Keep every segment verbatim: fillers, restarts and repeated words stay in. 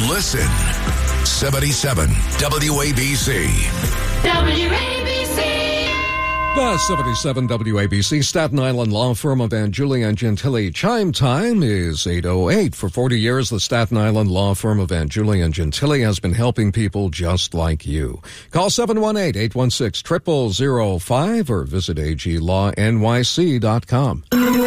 Listen. seventy-seven W A B C. W A B C. The seventy-seven W A B C Staten Island law firm of Angiuli and Gentili. Chime time is eight oh eight. For forty years, the Staten Island law firm of Angiuli and Gentili has been helping people just like you. Call seven one eight, eight one six, zero zero zero five or visit A G law N Y C dot com.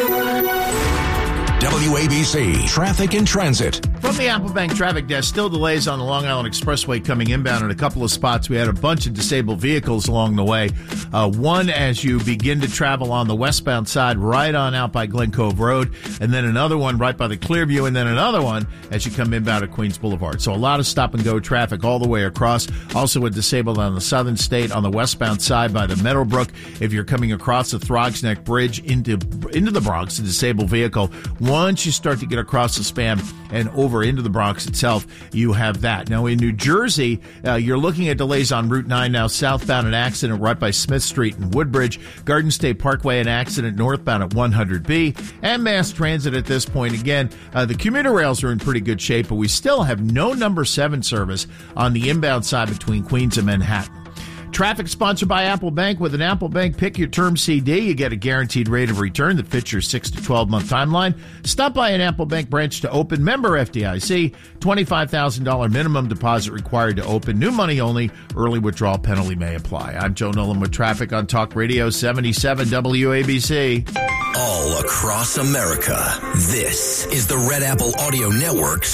W A B C Traffic and Transit. From the Applebank Traffic Desk, still delays on the Long Island Expressway coming inbound in a couple of spots. We had a bunch of disabled vehicles along the way. Uh, one as you begin to travel on the westbound side right on out by Glen Cove Road, and then another one right by the Clearview, and then another one as you come inbound at Queens Boulevard. So a lot of stop-and-go traffic all the way across. Also a disabled on the southern state on the westbound side by the Meadowbrook. If you're coming across the Throgs Neck Bridge into, into the Bronx, a disabled vehicle. Once you start to get across the span and over into the Bronx itself, you have that. Now, in New Jersey, uh, you're looking at delays on Route nine now, southbound, an accident right by Smith Street and Woodbridge. Garden State Parkway, an accident northbound at one hundred B. And mass transit at this point. Again, uh, the commuter rails are in pretty good shape, but we still have no number seven service on the inbound side between Queens and Manhattan. Traffic sponsored by Apple Bank. With an Apple Bank Pick Your Term C D, you get a guaranteed rate of return that fits your six to twelve month timeline. Stop by an Apple Bank branch to open. Member F D I C. twenty-five thousand dollars minimum deposit required to open. New money only. Early withdrawal penalty may apply. I'm Joe Nolan with traffic on Talk Radio seventy-seven W A B C. All across America, this is the Red Apple Audio Network.